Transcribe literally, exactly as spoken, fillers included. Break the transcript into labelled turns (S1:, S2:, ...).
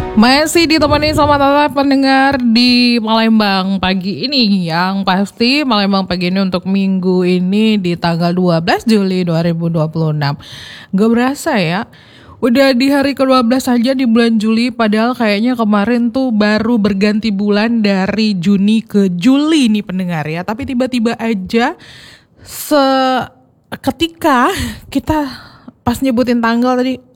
S1: Masih ditemani sama Tata pendengar di Palembang pagi ini. Yang pasti Palembang pagi ini untuk minggu ini di tanggal dua belas Juli dua ribu dua puluh enam. Gak berasa ya, udah di hari ke dua belas saja di bulan Juli. Padahal kayaknya kemarin tuh baru berganti bulan dari Juni ke Juli nih pendengar ya. Tapi tiba-tiba aja seketika kita pas nyebutin tanggal tadi,